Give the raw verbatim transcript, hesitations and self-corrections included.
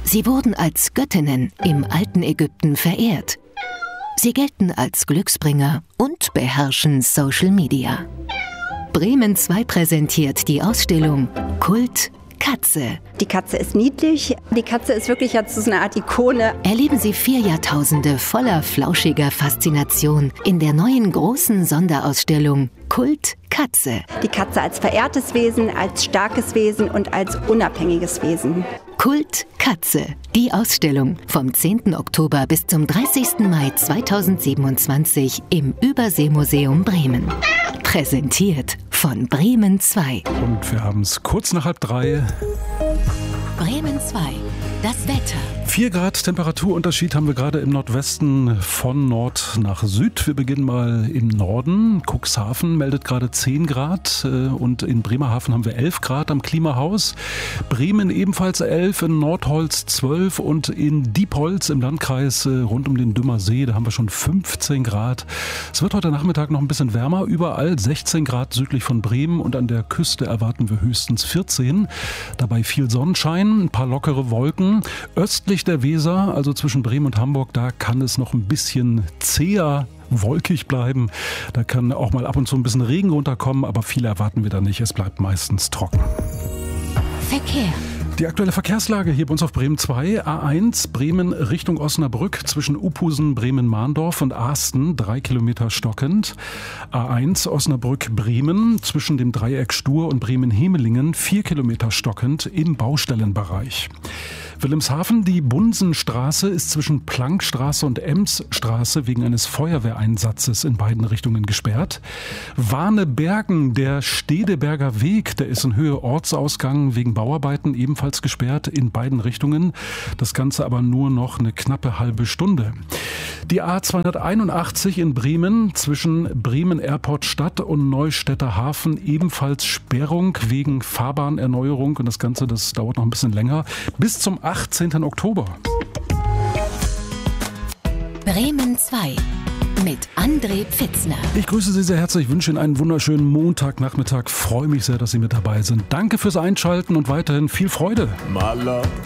Sie wurden als Göttinnen im alten Ägypten verehrt. Sie gelten als Glücksbringer und beherrschen Social Media. Bremen zwei präsentiert die Ausstellung Kult Katze. Die Katze ist niedlich. Die Katze ist wirklich jetzt so eine Art Ikone. Erleben Sie vier Jahrtausende voller flauschiger Faszination in der neuen großen Sonderausstellung Kult Katze. Die Katze als verehrtes Wesen, als starkes Wesen und als unabhängiges Wesen. Kult Katze, die Ausstellung vom zehnten Oktober bis zum dreißigsten Mai zweitausendsiebenundzwanzig im Überseemuseum Bremen. Präsentiert von Bremen zwei. Und wir haben es kurz nach halb drei. Bremen zwei, das Wetter. vier Grad Temperaturunterschied haben wir gerade im Nordwesten von Nord nach Süd. Wir beginnen mal im Norden. Cuxhaven meldet gerade zehn Grad und in Bremerhaven haben wir elf Grad am Klimahaus. Bremen ebenfalls elf, in Nordholz zwölf und in Diepholz im Landkreis rund um den Dümmer See, da haben wir schon fünfzehn Grad. Es wird heute Nachmittag noch ein bisschen wärmer, überall sechzehn Grad südlich von Bremen und an der Küste erwarten wir höchstens vierzehn. Dabei viel Sonnenschein, ein paar lockere Wolken. Östlich der Weser, also zwischen Bremen und Hamburg, da kann es noch ein bisschen zäher wolkig bleiben. Da kann auch mal ab und zu ein bisschen Regen runterkommen, aber viel erwarten wir da nicht. Es bleibt meistens trocken. Verkehr. Die aktuelle Verkehrslage hier bei uns auf Bremen zwei, A eins, Bremen Richtung Osnabrück zwischen Uphusen, Bremen-Mahndorf und Ahsten, drei Kilometer stockend. A eins, Osnabrück-Bremen zwischen dem Dreieck Stur und Bremen-Hemelingen, vier Kilometer stockend im Baustellenbereich. Wilhelmshaven, die Bunsenstraße ist zwischen Plankstraße und Emsstraße wegen eines Feuerwehreinsatzes in beiden Richtungen gesperrt. Warnebergen, der Stedeberger Weg, der ist in Höhe Ortsausgang wegen Bauarbeiten ebenfalls gesperrt in beiden Richtungen. Das Ganze aber nur noch eine knappe halbe Stunde. Die A zweihunderteinundachtzig in Bremen zwischen Bremen Airport Stadt und Neustädter Hafen ebenfalls Sperrung wegen Fahrbahnerneuerung und das Ganze, das dauert noch ein bisschen länger, bis zum achtzehnten Oktober. Bremen zwei mit André Pfitzner. Ich grüße Sie sehr herzlich, wünsche Ihnen einen wunderschönen Montagnachmittag, freue mich sehr, dass Sie mit dabei sind. Danke fürs Einschalten und weiterhin viel Freude. Maler